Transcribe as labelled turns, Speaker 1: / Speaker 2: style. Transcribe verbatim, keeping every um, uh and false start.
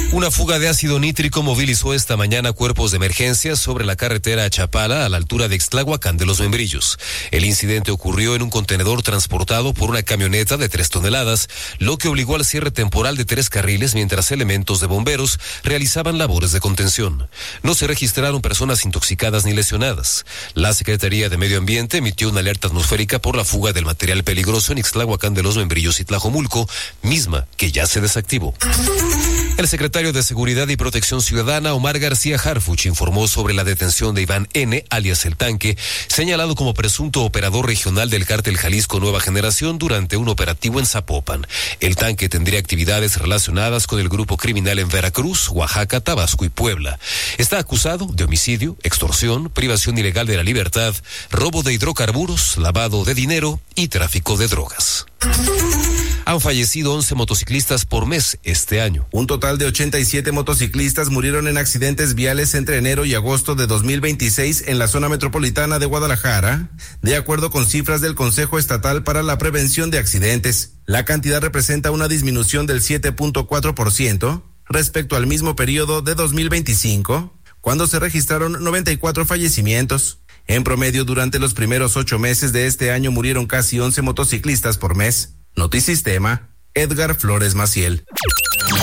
Speaker 1: Una fuga de ácido nítrico movilizó esta mañana cuerpos de emergencia sobre la carretera a Chapala a la altura de Ixtlahuacán de los Membrillos. El incidente ocurrió en un contenedor transportado por una camioneta de tres toneladas, lo que obligó al cierre temporal de tres carriles mientras elementos de bomberos realizaban labores de contención. No se registraron personas intoxicadas ni lesionadas. La Secretaría de Medio Ambiente emitió una alerta atmosférica por la fuga del material peligroso en Ixtlahuacán de los Membrillos y Tlajomulco, misma que ya se desactivó. El secretario de Seguridad y Protección Ciudadana, Omar García Harfuch, informó sobre la detención de Iván N., alias El Tanque, señalado como presunto operador regional del cártel Jalisco Nueva Generación durante un operativo en Zapopan. El Tanque tendría actividades relacionadas con el grupo criminal en Veracruz, Oaxaca, Tabasco y Puebla. Está acusado de homicidio, extorsión, privación ilegal de la libertad, robo de hidrocarburos, lavado de dinero y tráfico de drogas. Han fallecido once motociclistas por mes este año.
Speaker 2: Un total de ochenta y siete motociclistas murieron en accidentes viales entre enero y agosto de dos mil veintiséis en la zona metropolitana de Guadalajara, de acuerdo con cifras del Consejo Estatal para la Prevención de Accidentes. La cantidad representa una disminución del siete punto cuatro por ciento respecto al mismo periodo de dos mil veinticinco, cuando se registraron noventa y cuatro fallecimientos. En promedio, durante los primeros ocho meses de este año murieron casi once motociclistas por mes. Notisistema, Edgar Flores Maciel.